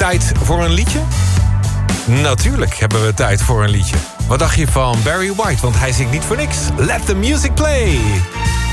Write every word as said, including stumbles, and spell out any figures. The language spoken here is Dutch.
Tijd voor een liedje? Natuurlijk hebben we tijd voor een liedje. Wat dacht je van Barry White? Want hij zingt niet voor niks. Let the music play!